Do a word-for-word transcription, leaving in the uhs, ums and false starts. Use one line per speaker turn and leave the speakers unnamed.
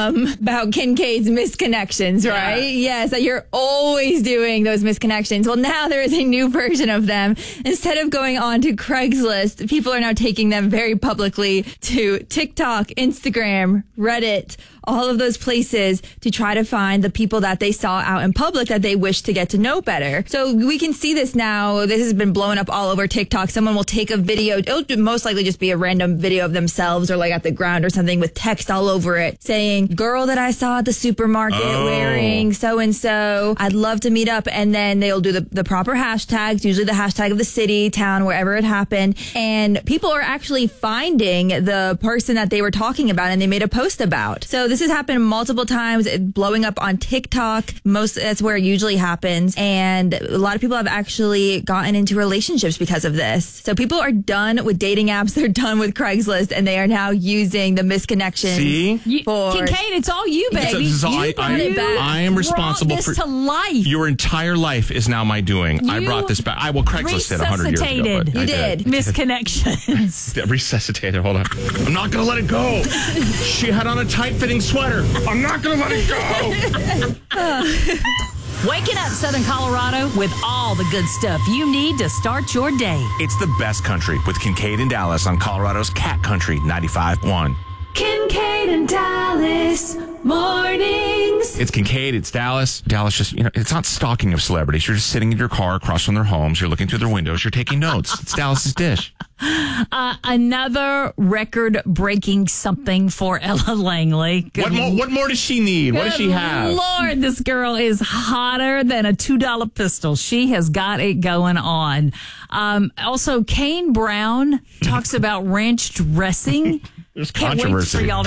um, about Kincaid's misconnections, right? Yeah. Yes, that you're always doing those misconnections. Well, now there is a new version of them. Instead of going on to Craigslist, people are now taking them very publicly to TikTok, Instagram, Reddit, all of those places to try to find the people that they saw out in public that they wish to get to know better. So we can see this now. This has been blowing up all over TikTok. Someone will take a video. It'll most likely just be a random video of themselves or like at the ground or something with text all over it saying, girl that I saw at the supermarket
oh.
wearing so and so. I'd love to meet up. And then they'll do the, the proper hashtags, usually the hashtag of the city, town, wherever it happened. And people are actually finding the person that they were talking about and they made a post about. So this has happened multiple times, blowing up on TikTok. Most that's where it usually happens. And a lot of people have actually gotten into relationships because of this. So people are done with dating apps. They're done with Craigslist and they are now using the misconnections.
See?
You,
for
Kincaid, it's all you, baby.
It's, it's all,
You
I,
brought
I,
it back.
I am responsible
brought this
for
to life.
Your entire life is now my doing. I
You
brought this back. I well, Craigslist did one hundred years ago. But
resuscitated
I
You did.
misconnections.
Resuscitated. Hold on. I'm not going to let it go. She had on a tight-fitting sweater. I'm not going to let it go.
Waking up Southern Colorado with all the good stuff you need to start your day.
It's the best country with Kincaid and Dallas on Colorado's Cat Country ninety-five point one.
Kincaid and Dallas mornings.
It's Kincaid, it's Dallas. Dallas just, you know, it's not stalking of celebrities. You're just sitting in your car across from their homes. You're looking through their windows. You're taking notes. It's Dallas's dish.
Uh, another record-breaking something for Ella Langley. Good
What more, what more does she need? What does she have?
Lord, this girl is hotter than a two dollar pistol. She has got it going on. Um, also, Kane Brown talks about ranch dressing.
There's
Can't wait
controversy.
for y'all to